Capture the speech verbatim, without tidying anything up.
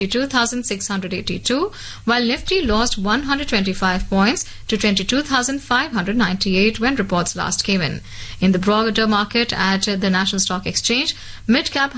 twenty-two thousand six hundred eighty-two, while Nifty lost one hundred twenty-five points to twenty-two thousand five hundred ninety-eight when reports last came in. In the broader market at the National Stock Exchange, mid-cap